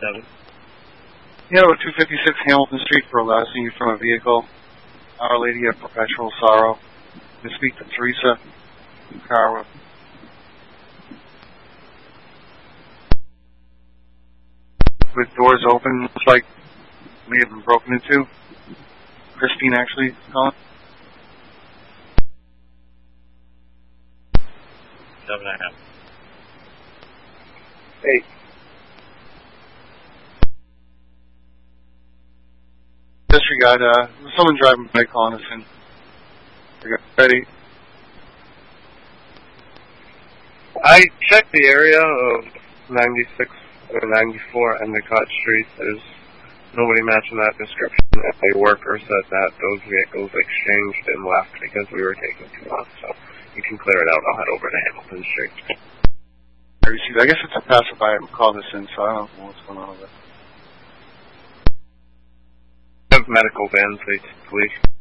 7. Yeah, 256 Hamilton Street for harassing you from a vehicle. Our Lady of Perpetual Sorrow. To speak to Teresa Carver. With doors open, looks like may have been broken into. Christine actually is calling. 7.5. 8. Disregard, someone driving by calling us in. Ready? I checked the area of 96 or 94 Endicott Street. There's nobody matching that description. A worker said that those vehicles exchanged and left because we were taking too long. So you can clear it out. I'll head over to Hamilton Street. I guess it's a passerby who called us in, so I don't know what's going on with it. I have medical vans, they police.